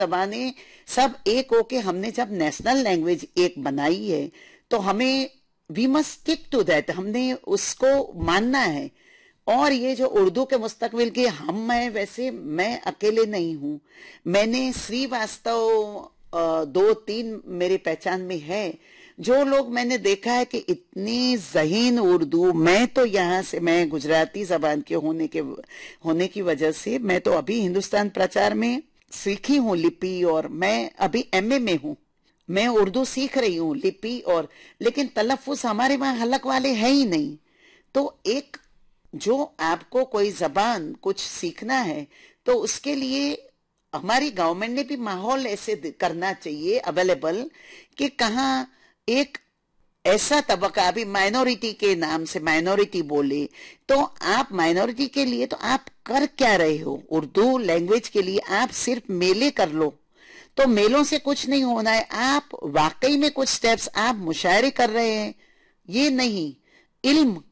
जबानें सब एक होके हमने जब नेशनल लैंग्वेज एक बनाई है तो हमें we must stick to that, हमने उसको मानना है। और ये जो उर्दू के मुस्तकबिल के हम हैं, वैसे मैं अकेले नहीं हूं, मैंने श्रीवास्तव 2-3 मेरे पहचान में है, जो लोग मैंने देखा है कि इतनी ज़हीन उर्दू, मैं तो यहाँ से, मैं गुजराती जबान के होने की वजह से मैं तो अभी हिंदुस्तान प्रचार में सीखी हूँ लिपि, और मैं अभी एमए में हूँ, मैं उर्दू सीख रही हूँ लिपि, और लेकिन तलफ़ुज़ हमारे वहाँ हलक वाले है ही नहीं। तो एक जो आपको कोई जबान कुछ सीखना है तो उसके लिए हमारी गवर्नमेंट ने भी माहौल ऐसे करना चाहिए अवेलेबल कि कहाँ एक ऐसा तबका, अभी माइनॉरिटी के नाम से माइनॉरिटी बोले तो आप माइनॉरिटी के लिए तो आप कर क्या रहे हो? उर्दू लैंग्वेज के लिए आप सिर्फ मेले कर लो, तो मेलों से कुछ नहीं होना है, आप वाकई में कुछ स्टेप्स आप मुशायरे कर रहे हैं, ये नहीं। इल्म,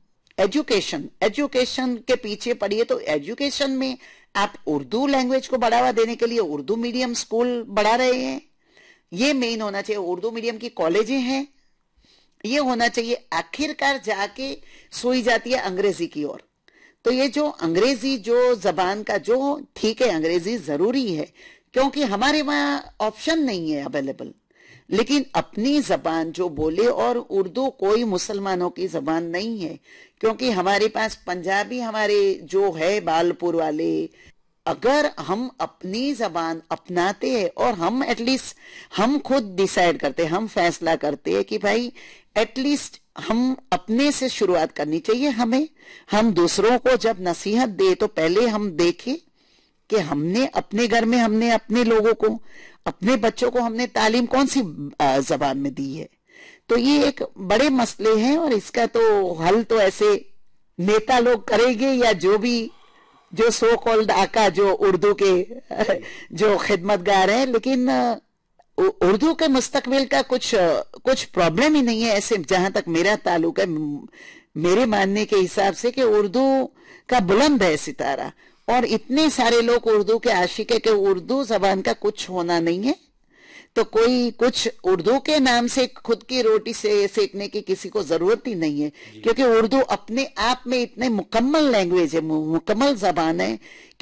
एजुकेशन के पीछे पड़िए, तो एजुकेशन में आप उर्दू लैंग्वेज को बढ़ावा देने के लिए उर्दू मीडियम स्कूल बढ़ा रहे हैं, ये मेन होना चाहिए। उर्दू मीडियम की कॉलेजें हैं, ये होना चाहिए। आखिरकार जाके सोई जाती है अंग्रेजी की ओर। तो ये जो अंग्रेजी जो जबान का जो, ठीक है अंग्रेजी जरूरी है क्योंकि हमारे वहाँ ऑप्शन नहीं है अवेलेबल, लेकिन अपनी जबान जो बोले, और उर्दू कोई मुसलमानों की जबान नहीं है, क्योंकि हमारे पास पंजाबी हमारे जो है बालपुर वाले, अगर हम अपनी जबान अपनाते हैं और हम एटलीस्ट हम खुद डिसाइड करते हैं, हम फैसला करते हैं कि भाई एटलीस्ट हम अपने से शुरुआत करनी चाहिए हमें। हम दूसरों को जब नसीहत दे तो पहले हम देखें कि हमने अपने घर में, हमने अपने लोगों को, अपने बच्चों को हमने तालीम कौन सी जबान में दी है। तो ये एक बड़े मसले हैं और इसका तो हल तो ऐसे नेता लोग करेंगे या जो भी जो सो कॉल्ड आका जो उर्दू के जो खिदमतगार हैं, लेकिन उर्दू के मुस्तकबिल का कुछ प्रॉब्लम ही नहीं है ऐसे, जहां तक मेरा ताल्लुक है, मेरे मानने के हिसाब से कि उर्दू का बुलंद है सितारा, और इतने सारे लोग उर्दू के आशिक है कि उर्दू जबान का कुछ होना नहीं है। तो कोई कुछ उर्दू के नाम से खुद की रोटी से सेकने की किसी को जरूरत ही नहीं है, क्योंकि उर्दू अपने आप में इतने मुकम्मल लैंग्वेज है, मुकम्मल जबान है कि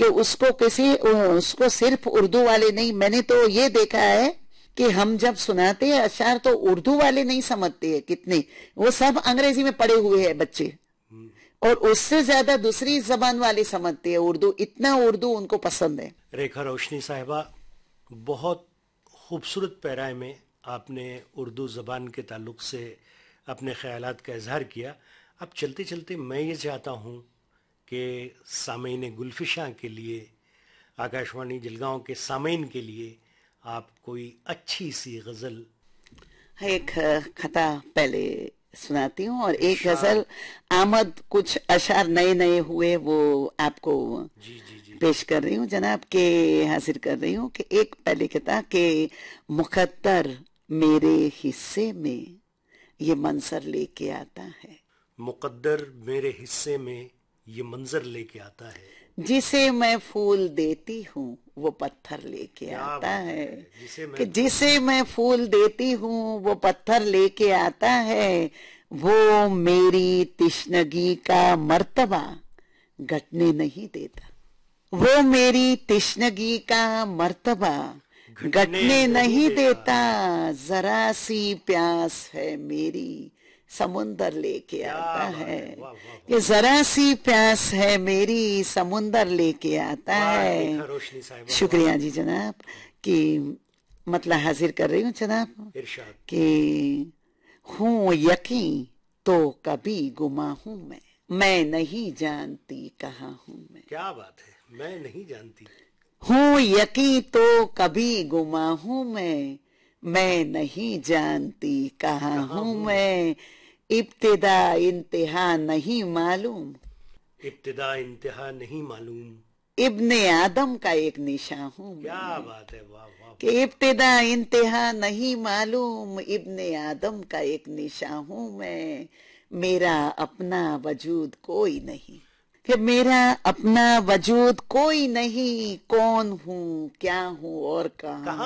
उसको सिर्फ उर्दू वाले नहीं, मैंने तो ये देखा है कि हम जब सुनाते हैं अशार तो उर्दू वाले नहीं समझते हैं कितने, वो सब अंग्रेजी में पढ़े हुए हैं बच्चे, और उससे ज्यादा दूसरी जबान वाले समझते हैं उर्दू, इतना उर्दू उनको पसंद है। रेखा रोशनी साहिबा, बहुत खूबसूरत पैराए में आपने उर्दू ज़बान के ताल्लुक़ से अपने ख़यालात का इजहार किया। अब चलते चलते मैं ये चाहता हूँ कि सामीन गुलफिशां के लिए, आकाशवाणी जलगांव के सामीन के लिए आप कोई अच्छी सी गज़ल। एक खता पहले सुनाती हूँ और एक गजल आमद, कुछ अशार नए नए हुए वो आपको जी जी जी पेश कर रही हूँ जनाब, के हाजिर कर रही हूँ कि एक पहले कहता कि मुकद्दर मेरे हिस्से में ये मंजर लेके आता है, मुकद्दर मेरे हिस्से में ये मंजर लेके आता है, जिसे मैं फूल देती हूँ वो पत्थर लेके आता है, कि जिसे मैं फूल देती हूँ वो पत्थर लेके आता है, वो मेरी तिश्नगी का मर्तबा घटने नहीं देता, वो मेरी तिश्नगी का मर्तबा घटने नहीं देता, जरा सी प्यास है मेरी समुंदर लेके आता है, ये जरा सी प्यास है मेरी समुंदर लेके आता है। शुक्रिया जी जनाब, कि मतलब हाजिर कर रही हूँ जनाब कि हूँ यकीन तो कभी गुमा हूँ मैं नहीं जानती कहाँ हूँ मैं। क्या बात है, मैं नहीं जानती, हूँ यकीन तो कभी गुमा हूँ मैं नहीं जानती कहाँ हूँ मैं, इब्तिदा इंतहा नहीं मालूम, इब्तिदा इंतहा नहीं मालूम, इब्ने आदम का एक निशान हूँ मैं। क्या बात है, वाह वाह, कि इब्तिदा इंतहा नहीं मालूम, इब्ने आदम का एक निशान हूँ मैं, मेरा अपना वजूद कोई नहीं, कि मेरा अपना वजूद कोई नहीं, कौन हूँ, क्या हूँ और कहाँ